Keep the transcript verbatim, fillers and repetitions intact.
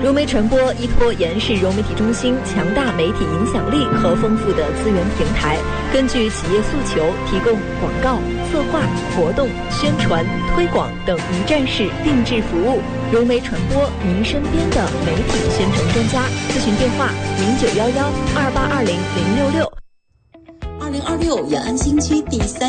融媒传播依托延世融媒体中心强大媒体影响力和丰富的资源平台，根据企业诉求提供广告、策划、活动、宣传、推广等一站式定制服务。融媒传播，您身边的媒体宣传专家。咨询电话：零九幺幺二八二零零六六。 二零二六延安新区第三